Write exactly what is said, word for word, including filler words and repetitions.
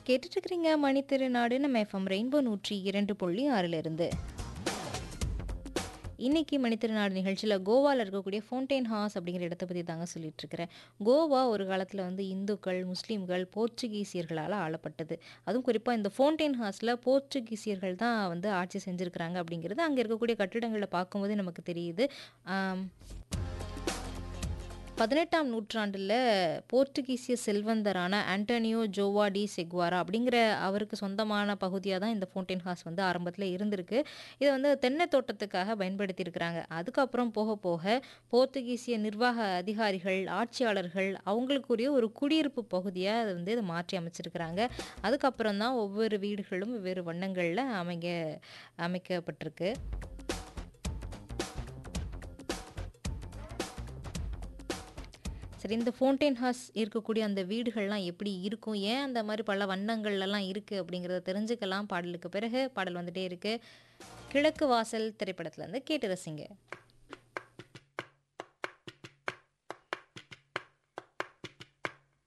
கேட்டுட்டு இருக்கிறீங்க மணித்திருநாடு நம்ம எஃப்எம் ரெயின்போ நூற்றி இரண்டு புள்ளி ஆறுல இருந்து. இன்னைக்கு மணித்திருநாடு நிகழ்ச்சியில் கோவாவில் இருக்கக்கூடிய ஃபவுண்டைன் ஹாஸ் அப்படிங்கிற இடத்த பற்றி தாங்க சொல்லிட்டு இருக்கிறேன். கோவா ஒரு காலத்தில் வந்து இந்துக்கள், முஸ்லீம்கள், போர்ச்சுகீசியர்களால் ஆளப்பட்டது. அதுவும் குறிப்பாக இந்த ஃபவுண்டைன் ஹாஸில் போர்ச்சுகீசியர்கள் தான் வந்து ஆட்சி செஞ்சுருக்கிறாங்க அப்படிங்கிறது அங்கே இருக்கக்கூடிய கட்டிடங்களை பார்க்கும்போது நமக்கு தெரியுது. ஆம், பதினெட்டாம் நூற்றாண்டில் போர்த்துகீசிய செல்வந்தரான ஆண்டனியோ ஜோவா டி செக்வாரா அப்படிங்கிற அவருக்கு சொந்தமான பகுதியாக தான் இந்த ஃபவுண்டைன் ஹாஸ் வந்து ஆரம்பத்தில் இருந்திருக்கு. இதை வந்து தென்னை தோட்டத்துக்காக பயன்படுத்தியிருக்கிறாங்க. அதுக்கப்புறம் போக போக போர்த்துகீசிய நிர்வாக அதிகாரிகள், ஆட்சியாளர்கள் அவங்களுக்குரிய ஒரு குடியிருப்பு பகுதியாக அதை வந்து இதை மாற்றி அமைச்சிருக்கிறாங்க. அதுக்கப்புறம் தான் ஒவ்வொரு வீடுகளும் வெவ்வேறு வண்ணங்களில் அமைங்க அமைக்கப்பட்டிருக்கு. சரி, இந்த ஃபவுண்டைன் ஹாஸ் இருக்கக்கூடிய அந்த வீடுகள்லாம் எப்படி இருக்கும்? ஏன் அந்த மாரி பல வண்ணங்கள்லலாம் இருக்கு? அப்படிங்கிறத தெரிஞ்சுக்கலாம். பாடலுக்கு பிறகு பாடல் வந்துட்டே இருக்கு. கிழக்கு வாசல் திரைப்படத்துலருந்து கேட்டு ரசிங்க.